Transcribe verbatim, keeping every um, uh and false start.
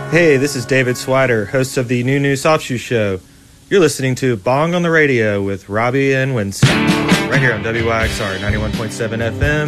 Hey, this is David Swider, host of the New News Offshoot Show. You're listening to Bong on the Radio with Robbie and Winston, right here on W Y X R ninety-one point seven F M.